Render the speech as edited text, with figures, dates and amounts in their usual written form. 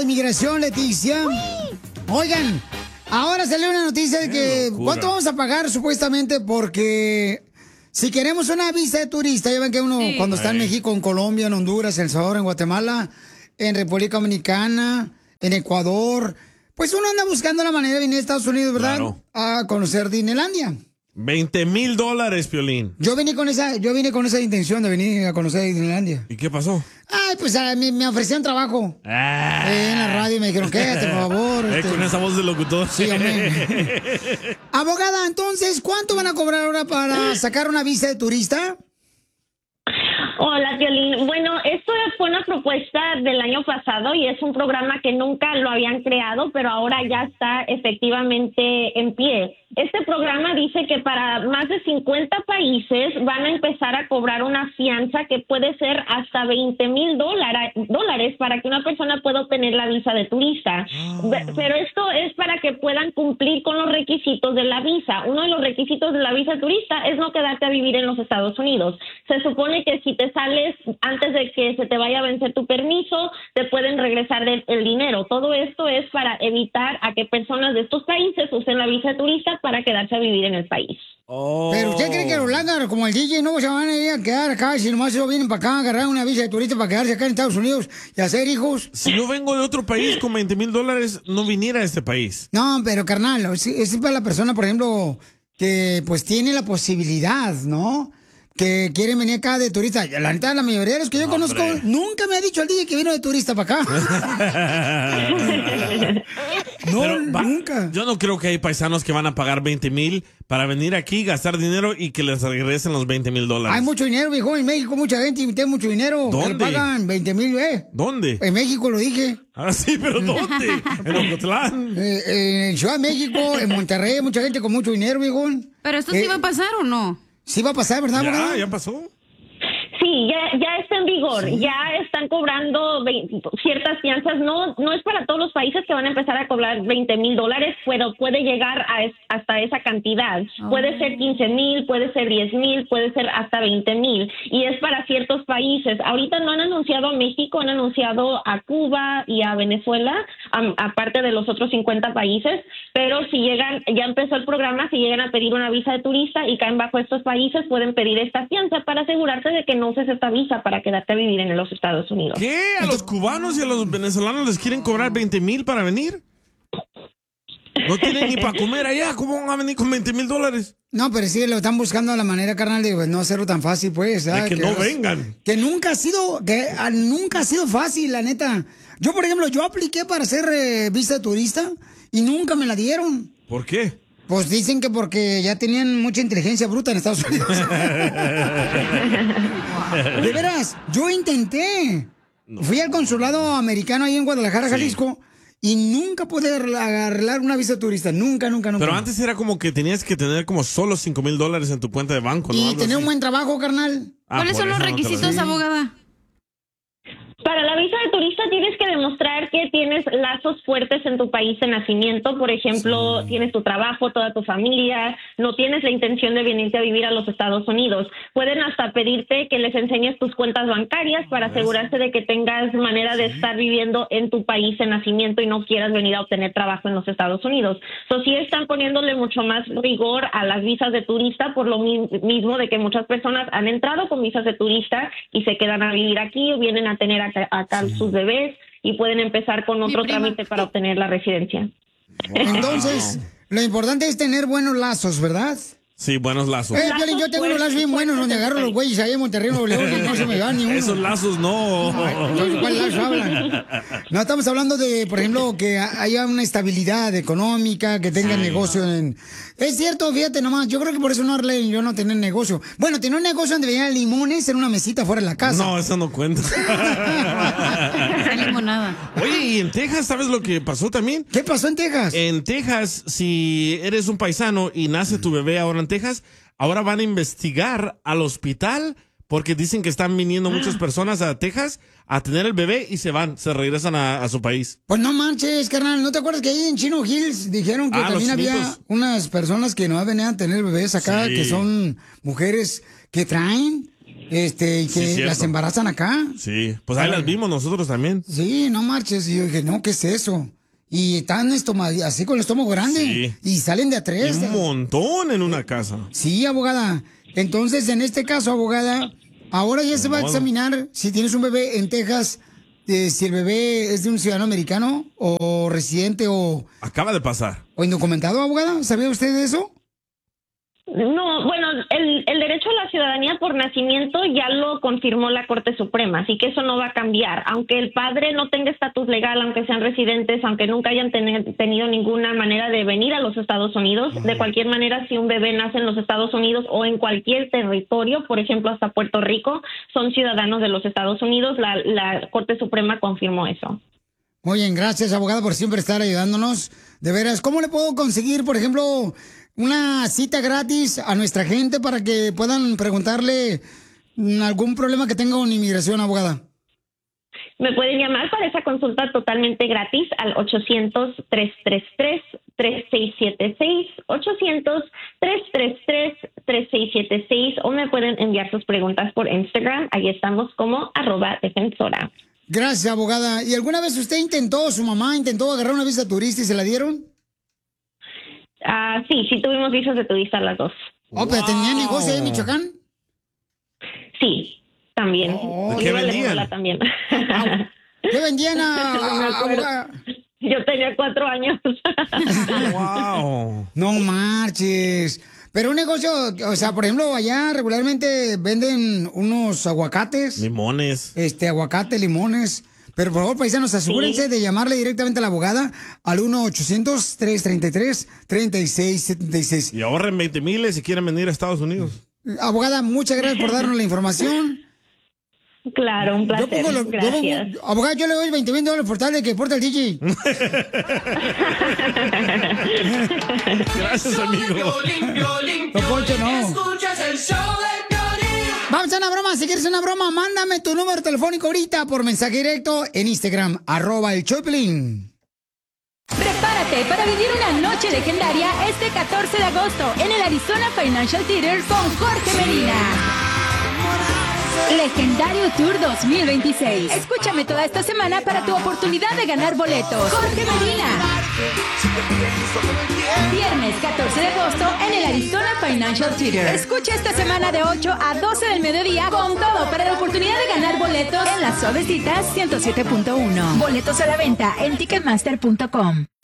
de inmigración, Leticia. Oigan, ahora salió una noticia de que ¿cuánto vamos a pagar supuestamente? Porque si queremos una visa de turista, ya ven que uno cuando está en México, en Colombia, en Honduras, en El Salvador, en Guatemala, en República Dominicana, en Ecuador, pues uno anda buscando la manera de venir a Estados Unidos, ¿verdad? Claro. A conocer Disneylandia. $20,000, Piolín. Yo vine con esa intención de venir a conocer Disneylandia. ¿Y qué pasó? Ay, pues me ofrecían trabajo. En la radio me dijeron, quédate, por favor. Con esa voz de locutor. Sí, hombre. Abogada, entonces, ¿cuánto van a cobrar ahora para sacar una visa de turista? Hola, Piolín. Bueno, esto fue una propuesta del año pasado y es un programa que nunca lo habían creado, pero ahora ya está efectivamente en pie. Este programa dice que para más de 50 países van a empezar a cobrar una fianza que puede ser hasta $20,000 para que una persona pueda obtener la visa de turista. Pero esto es para que puedan cumplir con los requisitos de la visa. Uno de los requisitos de la visa turista es no quedarte a vivir en los Estados Unidos. Se supone que si te sales antes de que se te vaya a vencer tu permiso, te pueden regresar el dinero. Todo esto es para evitar a que personas de estos países usen la visa de turista para quedarse a vivir en el país. Pero usted cree que los lángaros como el DJ no se van a ir a quedar acá si nomás ellos vienen para acá a agarrar una visa de turista para quedarse acá en Estados Unidos y hacer hijos. Si yo vengo de otro país con $20,000, no viniera a este país. No, pero carnal, es para la persona, por ejemplo, que pues tiene la posibilidad, ¿no? Que quieren venir acá de turista. La neta, la mayoría de los que yo conozco, nunca me ha dicho el DJ que vino de turista para acá. Nunca. Yo no creo que hay paisanos que van a pagar $20,000 para venir aquí, gastar dinero y que les regresen los $20,000. Hay mucho dinero, viejo, en México, mucha gente tiene mucho dinero. ¿Dónde? Que pagan $20,000, ¿Dónde? En México, lo dije. Ah, sí, pero ¿dónde? En Ocotlán. En Ciudad de México, en Monterrey, mucha gente con mucho dinero, viejo. ¿Pero esto sí va a pasar o no? Sí va a pasar, ¿verdad? Ya pasó. Sí, ya está en vigor. Sí. Ya están cobrando ciertas fianzas. No es para todos los países que van a empezar a cobrar $20,000, pero puede llegar hasta esa cantidad. Puede ser 15,000, puede ser 10,000, puede ser hasta 20,000. Y es para ciertos países. Ahorita no han anunciado a México, han anunciado a Cuba y a Venezuela, aparte de los otros 50 países. Pero si llegan, ya empezó el programa, si llegan a pedir una visa de turista y caen bajo estos países, pueden pedir esta fianza para asegurarse de que no uses esta visa para quedarte a vivir en los Estados Unidos. ¿Qué? ¿A los cubanos y a los venezolanos les quieren cobrar $20,000 para venir? No tienen ni para comer allá. ¿Cómo van a venir con $20,000? No, pero sí, lo están buscando la manera, carnal, de no hacerlo tan fácil, pues. De que no vengan. Que nunca ha sido fácil, la neta. Yo, por ejemplo, apliqué para hacer visa de turista y nunca me la dieron. ¿Por qué? Pues dicen que porque ya tenían mucha inteligencia bruta en Estados Unidos. De veras, yo intenté. Fui al consulado americano ahí en Guadalajara, Jalisco, y nunca pude arreglar una visa de turista. Nunca. Pero antes era como que tenías que tener como solo $5,000 en tu cuenta de banco, ¿no? Y tener un buen trabajo, carnal. ¿Cuáles son los requisitos, abogada? Para la visa de turista tienes que demostrar que tienes lazos fuertes en tu país de nacimiento. Por ejemplo, tienes tu trabajo, toda tu familia, no tienes la intención de venirte a vivir a los Estados Unidos. Pueden hasta pedirte que les enseñes tus cuentas bancarias para asegurarse de que tengas manera de estar viviendo en tu país de nacimiento y no quieras venir a obtener trabajo en los Estados Unidos. Sí están poniéndole mucho más rigor a las visas de turista por lo mismo de que muchas personas han entrado con visas de turista y se quedan a vivir aquí o vienen a tener acá sus bebés y pueden empezar con otro trámite para obtener la residencia. Entonces, lo importante es tener buenos lazos, ¿verdad? Sí, buenos lazos. Piolín, yo tengo unos lazos bien buenos donde agarro los güeyes ahí en Monterrey, Nuevo León, y no se me van ni uno. Esos lazos no. ¿Cuál lazo hablan? No, estamos hablando de, por ejemplo, que haya una estabilidad económica, que tengan negocio en... Es cierto, fíjate nomás, yo creo que por eso no Arlene yo no tener negocio. Bueno, tenía un negocio donde venían limones en una mesita fuera de la casa. No, eso no cuenta. Limonada. Oye, ¿y en Texas sabes lo que pasó también? ¿Qué pasó en Texas? En Texas, si eres un paisano y nace tu bebé ahora en Texas, ahora van a investigar al hospital porque dicen que están viniendo muchas personas a Texas a tener el bebé y se regresan a su país. Pues no manches, carnal, ¿no te acuerdas que ahí en Chino Hills dijeron que también había unas personas que no venían a tener bebés acá, que son mujeres que traen? y que las embarazan acá. Sí, pues ahí las vimos nosotros también. Sí, no marches. Y yo dije, no, ¿qué es eso? Y están así con el estómago grande. Sí. Y salen de a 3. Y un montón en una casa. Sí, abogada. Entonces, en este caso, abogada, ahora ya se va a examinar si tienes un bebé en Texas, si el bebé es de un ciudadano americano o residente o... Acaba de pasar. ¿O indocumentado, abogada? ¿Sabía usted de eso? No, bueno, el derecho a la ciudadanía por nacimiento ya lo confirmó la Corte Suprema, así que eso no va a cambiar. Aunque el padre no tenga estatus legal, aunque sean residentes, aunque nunca hayan tenido ninguna manera de venir a los Estados Unidos, de cualquier manera, si un bebé nace en los Estados Unidos o en cualquier territorio, por ejemplo, hasta Puerto Rico, son ciudadanos de los Estados Unidos. La Corte Suprema confirmó eso. Muy bien, gracias, abogada, por siempre estar ayudándonos. De veras, ¿cómo le puedo conseguir, por ejemplo, una cita gratis a nuestra gente para que puedan preguntarle algún problema que tenga con inmigración, abogada? Me pueden llamar para esa consulta totalmente gratis al 800-333-3676, 800-333-3676, o me pueden enviar sus preguntas por Instagram. Ahí estamos como @defensora. Gracias, abogada. ¿Y alguna vez usted su mamá intentó agarrar una visa turista y se la dieron? Sí, tuvimos visas de turista las dos. Oh, pero ¿tenía negocio en Michoacán? Sí, también. ¿Qué vendían? También. ¿Qué vendían abogada? Yo tenía 4 años. ¡Wow! No marches. Pero un negocio, o sea, por ejemplo, allá regularmente venden unos aguacates. Limones. Aguacate, limones. Pero por favor, paisanos, asegúrense de llamarle directamente a la abogada al 1-800-333-3676. Y ahorren 20,000 si quieren venir a Estados Unidos. Abogada, muchas gracias por darnos la información. Claro, un placer. Gracias. Abogada, yo le doy $20,000 por tal de que porta el DJ. Gracias, amigo. Don Poncho, no. Vamos a una broma. Si quieres una broma, mándame tu número telefónico ahorita por mensaje directo en Instagram, @el Choplin. Prepárate para vivir una noche legendaria este 14 de agosto en el Arizona Financial Theater con Jorge Medina. Legendario Tour 2026. Escúchame toda esta semana para tu oportunidad de ganar boletos. Jorge Medina. Viernes 14 de agosto en el Arizona Financial Theater. Escucha esta semana de 8 a 12 del mediodía con todo para la oportunidad de ganar boletos en las Suavecitas 107.1. Boletos a la venta en Ticketmaster.com.